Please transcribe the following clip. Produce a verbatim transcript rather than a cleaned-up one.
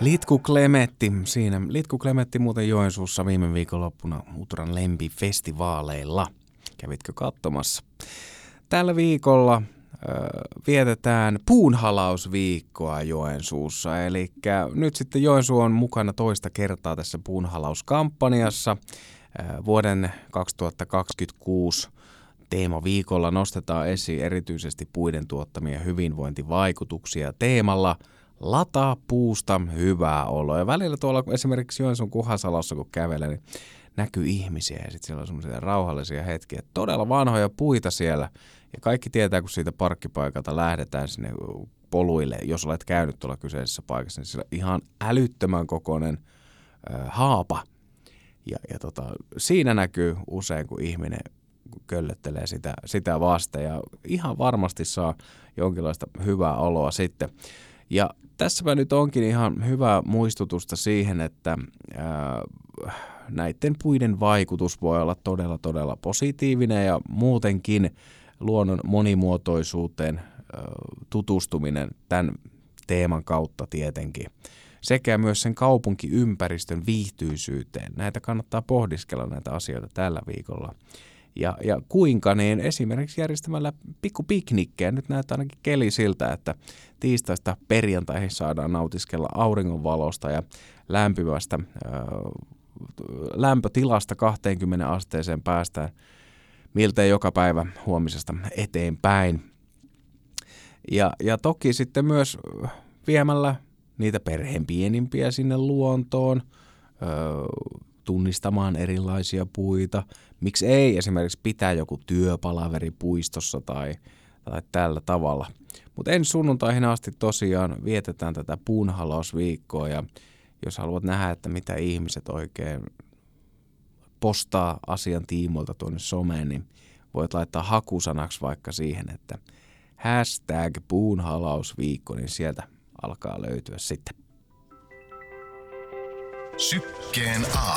Litku Klemetti siinä. Litku Klemetti muuten Joensuussa viime viikonloppuna Utran lempifestivaaleilla. Kävitkö katsomassa? Tällä viikolla ö, vietetään puunhalausviikkoa Joensuussa. Eli nyt sitten Joensuu on mukana toista kertaa tässä puunhalauskampanjassa. Ö, vuoden kaksituhattakaksikymmentäkuusi teemaviikolla nostetaan esiin erityisesti puiden tuottamia hyvinvointivaikutuksia teemalla Lataa puusta hyvää oloa. Ja välillä tuolla esimerkiksi Joensuun Kuhasalossa, kun kävelee, niin näkyy ihmisiä ja sitten siellä on semmoisia rauhallisia hetkiä. Todella vanhoja puita siellä. Ja kaikki tietää, kun siitä parkkipaikalta lähdetään sinne poluille, jos olet käynyt tuolla kyseisessä paikassa, niin siellä on ihan älyttömän kokoinen äh, haapa. Ja, ja tota, siinä näkyy usein, kun ihminen köllöttelee sitä, sitä vasten ja ihan varmasti saa jonkinlaista hyvää oloa sitten. Ja tässäpä nyt onkin ihan hyvä muistutusta siihen, että ää, näiden puiden vaikutus voi olla todella todella positiivinen ja muutenkin luonnon monimuotoisuuteen ää, tutustuminen tämän teeman kautta tietenkin. Sekä myös sen kaupunkiympäristön viihtyisyyteen. Näitä kannattaa pohdiskella näitä asioita tällä viikolla. Ja, ja kuinka, niin esimerkiksi järjestämällä pikkupiknikkejä. Nyt näyttää ainakin keli siltä, että tiistaista perjantaihin saadaan nautiskella auringonvalosta ja lämpimästä ö, lämpötilasta kaksikymmentä asteeseen päästään miltei joka päivä huomisesta eteenpäin. Ja, ja toki sitten myös viemällä niitä perheen pienimpiä sinne luontoon, ö, tunnistamaan erilaisia puita. Miksi ei esimerkiksi pitää joku työpalaveri puistossa tai, tai tällä tavalla. Mutta ensi sunnuntaihin asti tosiaan vietetään tätä puunhalausviikkoa ja jos haluat nähdä, että mitä ihmiset oikein postaa asian tiimoilta tuonne someen, niin voit laittaa hakusanaksi vaikka siihen, että hashtag puunhalausviikko, niin sieltä alkaa löytyä sitten. Sykkeen